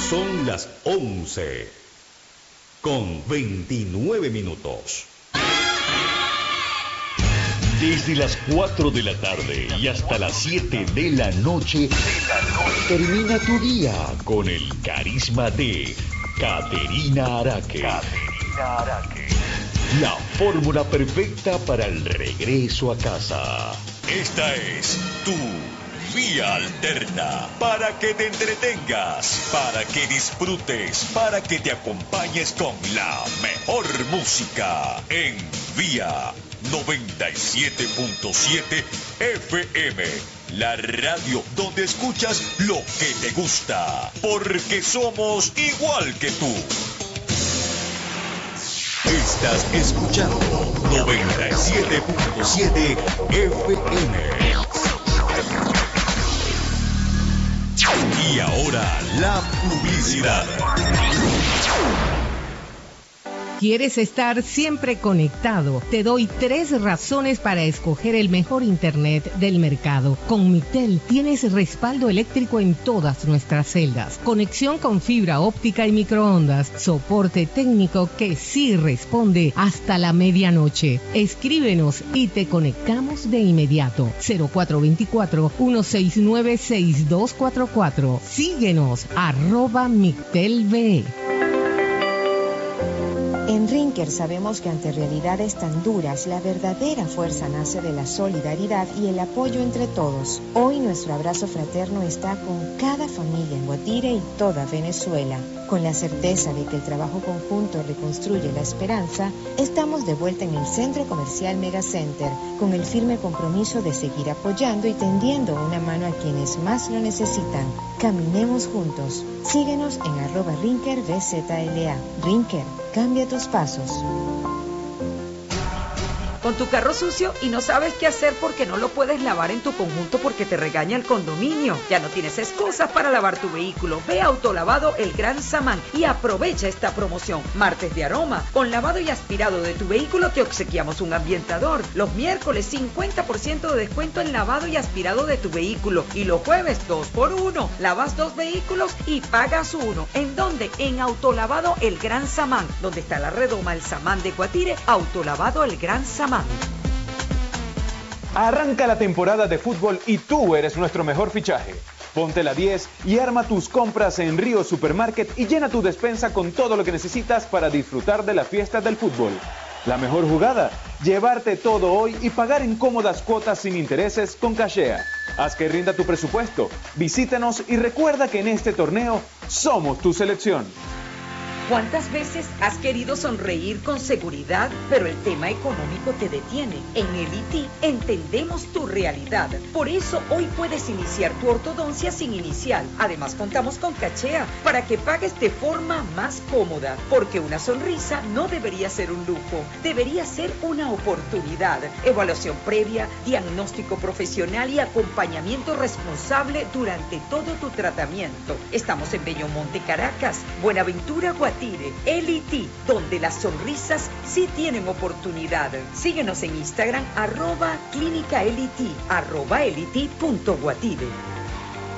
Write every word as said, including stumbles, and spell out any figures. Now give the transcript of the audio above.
Son las once con veintinueve minutos. Desde las cuatro de la tarde y hasta las siete de la noche, termina tu día con el carisma de Caterina Araque. Caterina Araque. La fórmula perfecta para el regreso a casa. Esta es tu Vía Alterna, para que te entretengas, para que disfrutes, para que te acompañes con la mejor música en Vía noventa y siete punto siete F M, la radio donde escuchas lo que te gusta, porque somos igual que tú. Estás escuchando noventa y siete punto siete F M. Y ahora la publicidad. ¿Quieres estar siempre conectado? Te doy tres razones para escoger el mejor internet del mercado. Con Mitel tienes respaldo eléctrico en todas nuestras celdas, conexión con fibra óptica y microondas, soporte técnico que sí responde hasta la medianoche. Escríbenos y te conectamos de inmediato. cero cuatro dos cuatro, uno seis nueve, seis dos cuatro cuatro. Síguenos, arroba Mitel V. En Rinker sabemos que ante realidades tan duras, la verdadera fuerza nace de la solidaridad y el apoyo entre todos. Hoy nuestro abrazo fraterno está con cada familia en Guatire y toda Venezuela. Con la certeza de que el trabajo conjunto reconstruye la esperanza, estamos de vuelta en el Centro Comercial Megacenter, con el firme compromiso de seguir apoyando y tendiendo una mano a quienes más lo necesitan. Caminemos juntos. Síguenos en arroba Rinker B Z L A. Rinker, cambia tus pasos. Con tu carro sucio y no sabes qué hacer porque no lo puedes lavar en tu conjunto porque te regaña el condominio. Ya no tienes excusas para lavar tu vehículo. Ve a Autolavado El Gran Samán y aprovecha esta promoción. Martes de aroma. Con lavado y aspirado de tu vehículo te obsequiamos un ambientador. Los miércoles cincuenta por ciento de descuento en lavado y aspirado de tu vehículo. Y los jueves dos por uno. Lavas dos vehículos y pagas uno. ¿En dónde? En Autolavado El Gran Samán. Donde está la redoma El Samán de Guatire. Autolavado El Gran Samán. Arranca la temporada de fútbol y tú eres nuestro mejor fichaje. Ponte la diez y arma tus compras en Río Supermarket y llena tu despensa con todo lo que necesitas para disfrutar de la fiesta del fútbol. La mejor jugada, llevarte todo hoy y pagar en cómodas cuotas sin intereses con Cashea. Haz que rinda tu presupuesto, visítanos y recuerda que en este torneo somos tu selección. ¿Cuántas veces has querido sonreír con seguridad, pero el tema económico te detiene? En el I T entendemos tu realidad. Por eso hoy puedes iniciar tu ortodoncia sin inicial. Además contamos con Cachea para que pagues de forma más cómoda. Porque una sonrisa no debería ser un lujo, debería ser una oportunidad. Evaluación previa, diagnóstico profesional y acompañamiento responsable durante todo tu tratamiento. Estamos en Bellomonte, Caracas, Buenaventura, Guatemala. El I T, donde las sonrisas sí tienen oportunidad. Síguenos en Instagram, arroba clínica L I T, arroba L I T punto Guatire.